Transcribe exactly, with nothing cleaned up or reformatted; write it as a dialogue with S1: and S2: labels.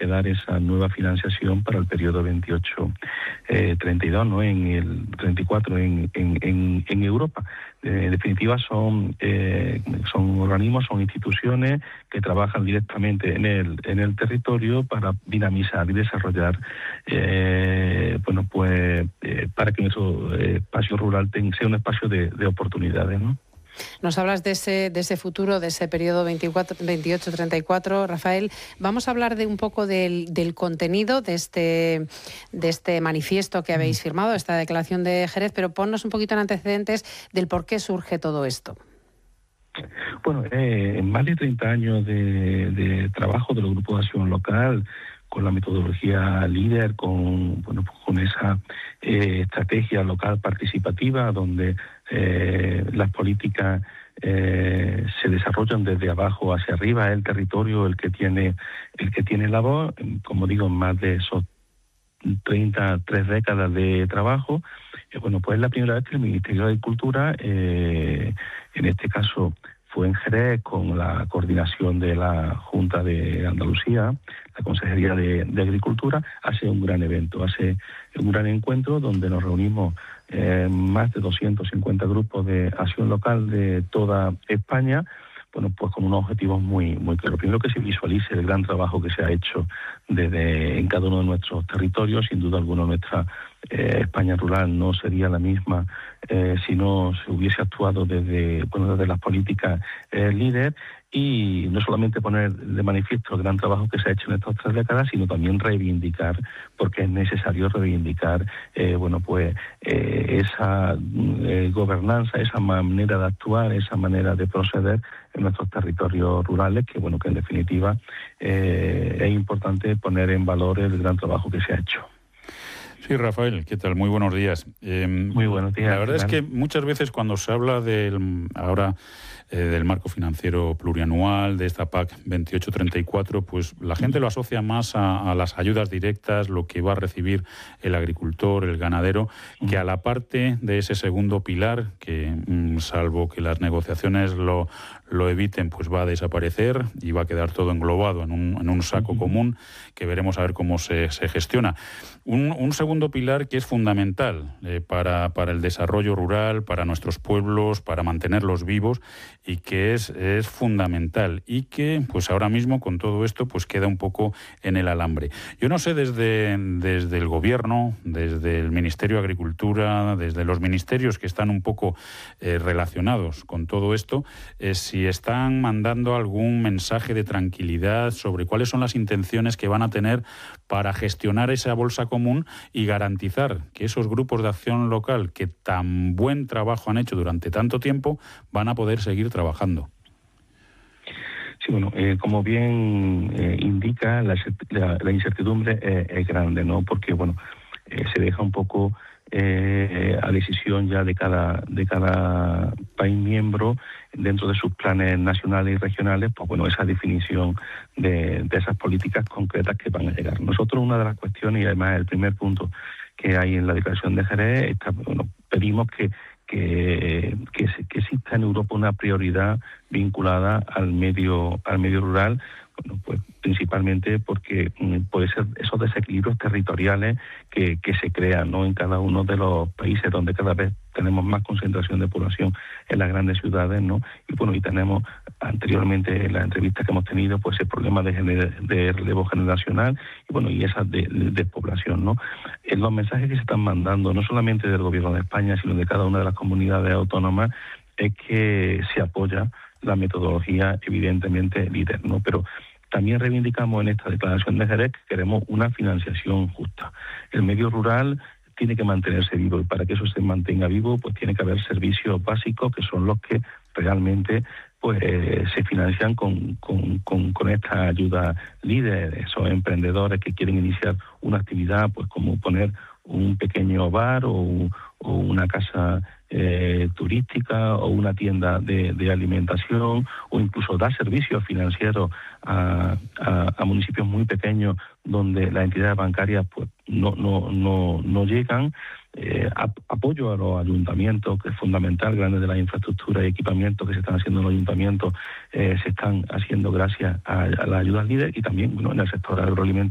S1: quedar esa nueva financiación para el periodo veintiocho treinta y dos, ¿no? En el treinta y cuatro en, en, en, en Europa. En definitiva, son eh, son organismos, son instituciones que trabajan directamente en el en el territorio para dinamizar y desarrollar, eh, bueno, pues eh, para que nuestro eh, espacio rural ten, sea un espacio de, de oportunidades, ¿no?
S2: Nos hablas de ese, de ese futuro, de ese periodo veintiocho treinta y cuatro, Rafael. Vamos a hablar de un poco del, del contenido de este, de este manifiesto que habéis firmado, esta declaración de Jerez, pero ponnos un poquito en antecedentes del por qué surge todo esto.
S1: Bueno, eh, en más de treinta años de, de trabajo de los grupos de acción local, con la metodología líder, con bueno, con esa eh, estrategia local participativa, donde eh, las políticas eh, se desarrollan desde abajo hacia arriba, el territorio el que tiene el que tiene la voz, como digo, en más de esos treinta, tres décadas de trabajo. Eh, bueno, pues es la primera vez que el Ministerio de Agricultura, eh, en este caso fue en Jerez, con la coordinación de la Junta de Andalucía, la Consejería de, de Agricultura, hace un gran evento, hace un gran encuentro donde nos reunimos eh, más de doscientos cincuenta grupos de acción local de toda España, bueno, pues con unos objetivos muy muy claros. Primero, que se visualice el gran trabajo que se ha hecho desde en cada uno de nuestros territorios. Sin duda alguna, nuestra eh, España rural no sería la misma eh, si no se hubiese actuado desde, bueno, desde las políticas eh, líder. Y no solamente poner de manifiesto el gran trabajo que se ha hecho en estas tres décadas, sino también reivindicar, porque es necesario reivindicar, eh, bueno, pues eh, esa eh, gobernanza, esa manera de actuar, esa manera de proceder en nuestros territorios rurales, que bueno, que en definitiva eh, es importante poner en valor el gran trabajo que se ha hecho.
S3: Sí, Rafael, ¿qué tal? Muy buenos días. Eh,
S1: Muy buenos días.
S3: La verdad es que muchas veces cuando se habla del ahora eh, del marco financiero plurianual, de esta P A C veintiocho treinta y cuatro, pues la gente lo asocia más a, a las ayudas directas, lo que va a recibir el agricultor, el ganadero, que a la parte de ese segundo pilar, que mm, salvo que las negociaciones lo, lo eviten, pues va a desaparecer y va a quedar todo englobado en un, en un saco común, que veremos a ver cómo se, se gestiona. Un, un segundo pilar que es fundamental eh, para, para el desarrollo rural, para nuestros pueblos, para mantenerlos vivos, y que es, es fundamental y que pues ahora mismo con todo esto pues queda un poco en el alambre. Yo no sé desde, desde el Gobierno, desde el Ministerio de Agricultura, desde los ministerios que están un poco eh, relacionados con todo esto, eh, si están mandando algún mensaje de tranquilidad sobre cuáles son las intenciones que van a tener para gestionar esa bolsa común y garantizar que esos grupos de acción local que tan buen trabajo han hecho durante tanto tiempo van a poder seguir trabajando.
S1: Sí, bueno, eh, como bien eh, indica, la, la, la incertidumbre eh, es grande, ¿no? Porque, bueno, eh, se deja un poco eh, a decisión ya de cada de cada país miembro, dentro de sus planes nacionales y regionales, pues bueno, esa definición de, de esas políticas concretas que van a llegar. Nosotros, una de las cuestiones, y además el primer punto que hay en la declaración de Jerez, está, bueno, pedimos que Que, que, que exista en Europa una prioridad vinculada al medio al medio rural, bueno, pues principalmente porque mm, puede ser esos desequilibrios territoriales que, que se crean, ¿no?, en cada uno de los países donde cada vez tenemos más concentración de población en las grandes ciudades, ¿no? Y bueno, y tenemos anteriormente en las entrevistas que hemos tenido, pues el problema de, gener- de relevo generacional y bueno, y esa de, de, de población, ¿no? En los mensajes que se están mandando, no solamente del Gobierno de España, sino de cada una de las comunidades autónomas, es que se apoya la metodología evidentemente líder, ¿no? Pero también reivindicamos en esta declaración de Jerez que queremos una financiación justa. El medio rural tiene que mantenerse vivo y para que eso se mantenga vivo pues tiene que haber servicios básicos que son los que realmente pues eh, se financian con, con, con, con esta ayuda líder, esos emprendedores que quieren iniciar una actividad pues como poner un pequeño bar o, o una casa eh, turística o una tienda de, de alimentación o incluso dar servicios financieros a, a, a municipios muy pequeños donde las entidades bancarias pues no no no no llegan. Eh, ap- apoyo a los ayuntamientos, que es fundamental, grandes de las infraestructuras y equipamientos que se están haciendo en los ayuntamientos eh, se están haciendo gracias a, a las ayudas líderes y también bueno, en el sector agroalimentario